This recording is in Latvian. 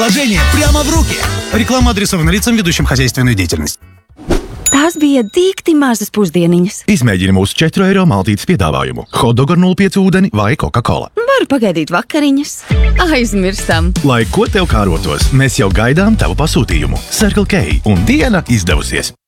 Положение прямо в руки. Реклама адресована лицам, ведущим хозяйственную деятельность. Tās bija dikti mazas pusdieniņas. Izmēģini mūsu 4 eiro maltītes piedāvājumu. Hotdog ar 0,5 ūdeni vai Coca-Cola. Varu pagaidīt vakariņas. Aizmirstam. Lai ko tev kārotos, mēs jau gaidām tavu pasūtījumu. Circle K un diena izdevusies!